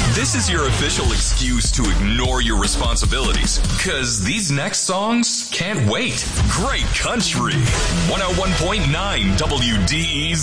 This is your official excuse to ignore your responsibilities, because these next songs can't wait. Great country. 101.9 WDEZ.